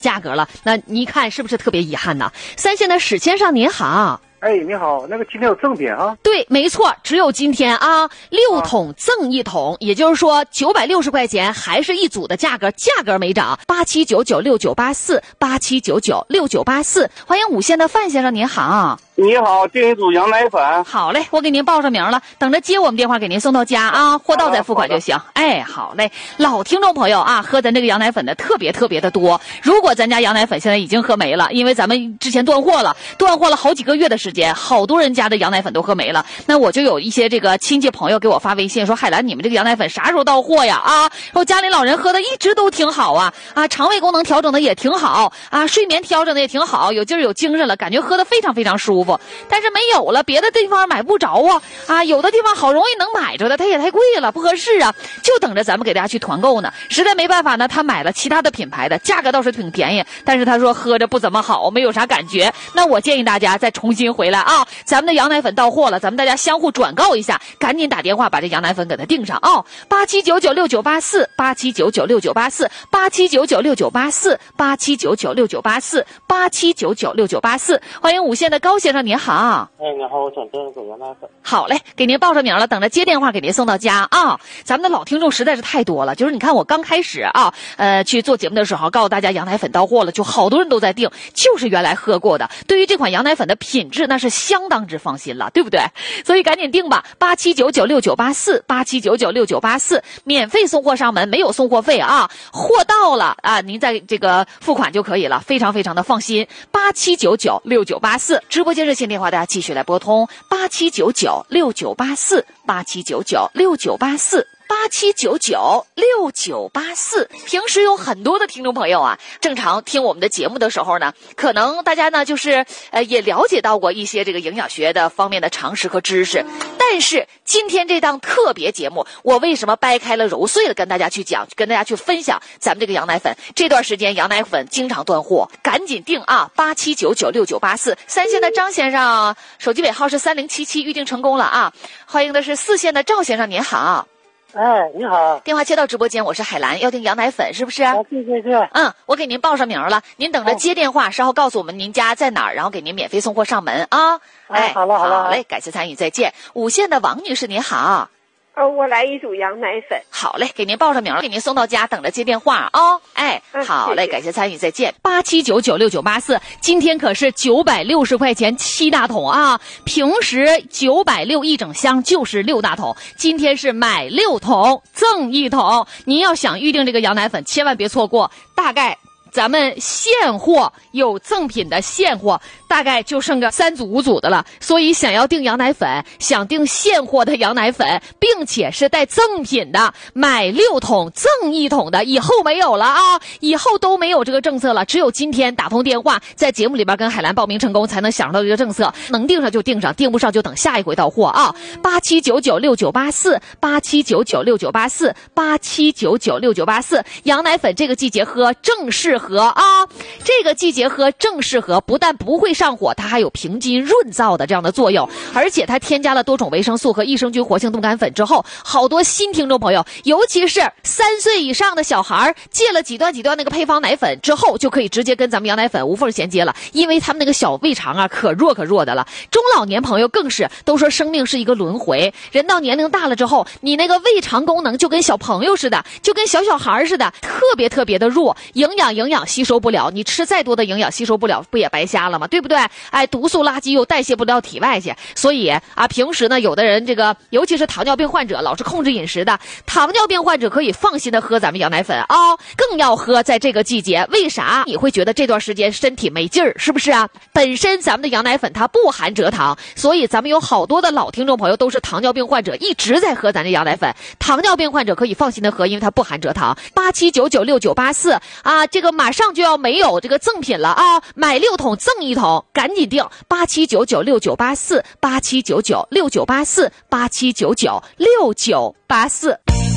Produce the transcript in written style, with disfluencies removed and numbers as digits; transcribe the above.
价格了，那你看是不是特别遗憾呢？三线的史先生您好。 哎，你好，那个今天有赠品啊？ 对，没错，只有今天啊，6桶赠1桶，也就是说960块钱还是一组的价格，价格没涨，87996984，87996984。欢迎5线的范先生，您好。 你好，订一组羊奶粉。 好嘞，我给您报上名了，等着接我们电话给您送到家啊，货到再付款就行。哎，好嘞，老听众朋友啊，喝咱这个羊奶粉的特别的多。如果咱家羊奶粉现在已经喝没了，因为咱们之前断货了好几个月的时间，好多人家的羊奶粉都喝没了。那我就有一些这个亲戚朋友给我发微信说，海兰，你们这个羊奶粉啥时候到货呀？啊，说家里老人喝的一直都挺好啊，肠胃功能调整的也挺好啊，睡眠调整的也挺好，有劲儿有精神了，感觉喝的非常舒服。但是没有了，别的地方买不着啊，有的地方好容易能买着的，它也太贵了，不合适啊，就等着咱们给大家去团购呢。实在没办法呢，他买了其他的品牌的，价格倒是挺便宜，但是他说喝着不怎么好，没有啥感觉。那我建议大家再重新回来啊，咱们的羊奶粉到货了，咱们大家相互转告一下，赶紧打电话把这羊奶粉给它订上啊，87996984，87996984，87996984，87996984。欢迎5线的高先生，您好。 哎，你好，我想订一组羊奶粉。 好嘞，给您报上名了，等着接电话给您送到家啊。咱们的老听众实在是太多了，就是你看我刚开始啊，去做节目的时候，告诉大家羊奶粉到货了，就好多人都在订，就是原来喝过的，对于这款羊奶粉的品质那是相当之放心了，对不对？所以赶紧订吧，87996984，87996984，免费送货上门，没有送货费啊，货到了啊，您在这个付款就可以了，非常的放心。87996984，直播间热线电话大家继续来拨通，87996984，87996984。平时有很多的听众朋友啊，正常听我们的节目的时候呢，可能大家呢就是也了解到过一些这个营养学的方面的常识和知识，但是今天这档特别节目，我为什么掰开了揉碎了跟大家去讲，跟大家去分享咱们这个羊奶粉？这段时间羊奶粉经常断货，赶紧订啊，87996984。3线的张先生手机尾号是3077，预定成功了啊。欢迎的是4线的赵先生，您好。 哎，你好， 电话接到直播间，我是海兰，要订羊奶粉是不是？ 对。 我给您报上名了，您等着接电话，稍后告诉我们您家在哪儿，然后给您免费送货上门啊。哎， 好了， 好嘞，感谢参与，再见。5线的王女士您好。 我来一组羊奶粉。 好嘞，给您报上名了，给您送到家，等着接电话啊。哎，好嘞，感谢参与，再见。87996984，今天可是960块钱7大桶啊，平时960一整箱就是6大桶，今天是买6桶赠1桶。您要想预定这个羊奶粉，千万别错过，大概咱们现货有赠品的现货大概就剩个3组5组的了，所以想要订羊奶粉，想订现货的羊奶粉，并且是带赠品的，买6桶赠1桶的，以后没有了啊，以后都没有这个政策了，只有今天打通电话，在节目里边跟海兰报名成功，才能享受到这个政策，能订上就订上，订不上就等下一回到货啊。87996984，87996984，87996984，羊奶粉这个季节喝正适合啊，这个季节喝正适合，不但不会上火，它还有平津润燥的这样的作用，而且它添加了多种维生素和益生菌活性冻干粉之后，好多新听众朋友，尤其是3岁以上的小孩，戒了几段那个配方奶粉之后，就可以直接跟咱们羊奶粉无缝衔接了，因为他们那个小胃肠啊可弱的了。中老年朋友更是都说生命是一个轮回，人到年龄大了之后，你那个胃肠功能就跟小朋友似的，就跟小孩似的，特别的弱，营养吸收不了，你吃再多的营养吸收不了，不也白瞎了吗？对不对？哎，毒素垃圾又代谢不了体外去，所以啊，平时呢，有的人这个，尤其是糖尿病患者，老是控制饮食的，糖尿病患者可以放心的喝咱们羊奶粉啊，更要喝在这个季节。为啥？你会觉得这段时间身体没劲儿，是不是啊？本身咱们的羊奶粉它不含蔗糖，所以咱们有好多的老听众朋友都是糖尿病患者，一直在喝咱这羊奶粉。糖尿病患者可以放心的喝，因为它不含蔗糖。87996984啊，这个马上就要没有这个赠品了啊，买6桶赠1桶，赶紧订87996984，87996984，87996984。